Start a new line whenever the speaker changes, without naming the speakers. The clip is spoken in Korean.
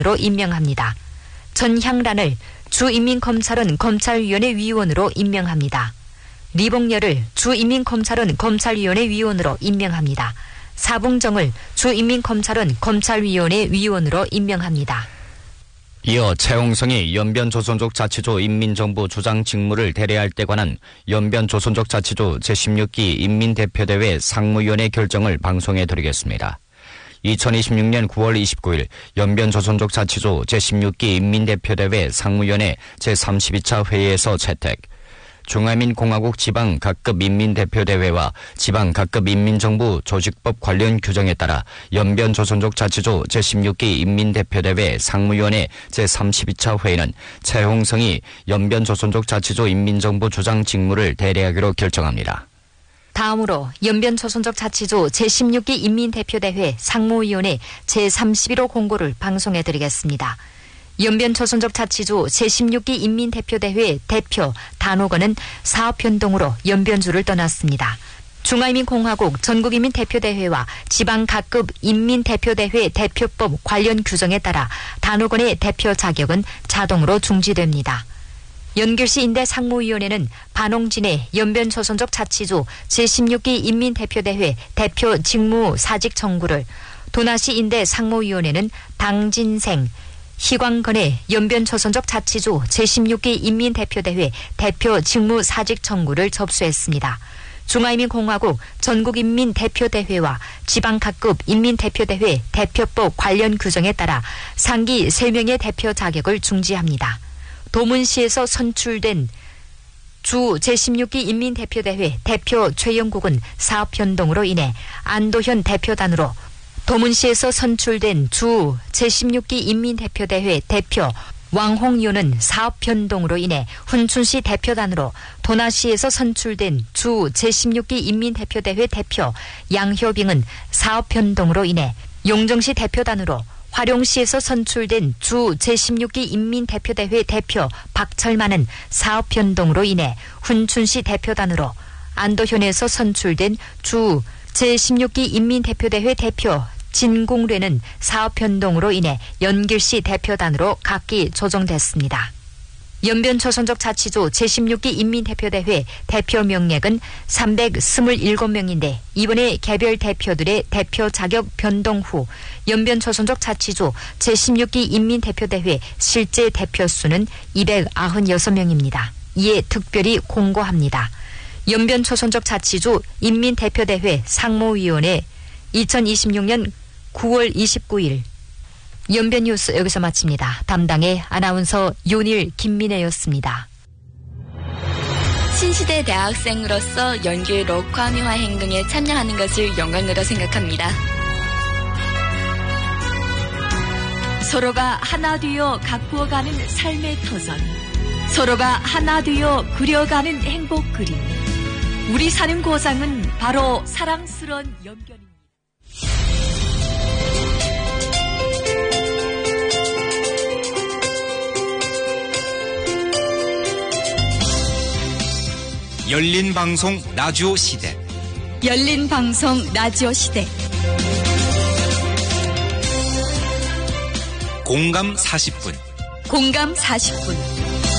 임명합니다. 전향란을 주인민검찰원 검찰위원회 위원으로 임명합니다. 리봉열을 주인민검찰원 검찰위원회 위원으로 임명합니다. 사붕정을 주인민검찰원 검찰위원회 위원으로 임명합니다.
이어 최홍성이 연변조선족 자치조 인민정부 주장 직무를 대리할 때 관한 연변조선족 자치조 제16기 인민대표대회 상무위원회 결정을 방송해 드리겠습니다. 2026년 9월 29일 연변조선족 자치조 제16기 인민대표대회 상무위원회 제32차 회의에서 채택. 중화민공화국 지방 각급 인민대표대회와 지방 각급 인민정부 조직법 관련 규정에 따라 연변조선족 자치조 제16기 인민대표대회 상무위원회 제32차 회의는 최홍성이 연변조선족 자치조 인민정부 주장 직무를 대리하기로 결정합니다.
다음으로 연변조선족 자치조 제16기 인민대표대회 상무위원회 제31호 공고를 방송해 드리겠습니다. 연변조선족 자치조 제16기 인민대표대회 대표 단호건은 사업변동으로 연변주를 떠났습니다. 중화인민공화국 전국인민대표대회와 지방 각급 인민대표대회 대표법 관련 규정에 따라 단호건의 대표 자격은 자동으로 중지됩니다. 연결시 인대 상무위원회는 반홍진의 연변조선족 자치조 제16기 인민대표대회 대표 직무 사직 청구를, 도나시 인대 상무위원회는 당진생 희광건의 연변조선족 자치조 제16기 인민대표대회 대표 직무 사직 청구를 접수했습니다. 중화인민공화국 전국인민대표대회와 지방각급 인민대표대회 대표법 관련 규정에 따라 상기 3명의 대표 자격을 중지합니다. 도문시에서 선출된 주 제16기 인민대표대회 대표 최영국은 사업 변동으로 인해 안도현 대표단으로, 도문시에서 선출된 주 제16기 인민대표대회 대표 왕홍요는 사업 변동으로 인해 훈춘시 대표단으로, 도나시에서 선출된 주 제16기 인민대표대회 대표 양효빙은 사업 변동으로 인해 용정시 대표단으로, 화룡시에서 선출된 주 제16기 인민대표대회 대표 박철만은 사업 변동으로 인해 훈춘시 대표단으로, 안도현에서 선출된 주 제16기 인민대표대회 대표 진공뢰는 사업 변동으로 인해 연길시 대표단으로 각기 조정됐습니다. 연변조선족 자치조 제16기 인민대표대회 대표 명액은 327명인데 이번에 개별 대표들의 대표 자격 변동 후 연변조선족 자치조 제16기 인민대표대회 실제 대표 수는 296명입니다. 이에 특별히 공고합니다. 연변조선족 자치조 인민대표대회 상무위원회 2026년 9월 29일 연변뉴스 여기서 마칩니다. 담당의 아나운서 윤일 김민혜였습니다.
신시대 대학생으로서 연길 록화미화 행동에 참여하는 것을 영광으로 생각합니다. 서로가 하나 되어 가꾸어가는 삶의 터전, 서로가 하나 되어 그려가는 행복 그림. 우리 사는 고장은 바로 사랑스러운 연변입니다.
열린 방송 라디오 시대.
열린 방송 라디오 시대.
공감 40분.
공감 40분.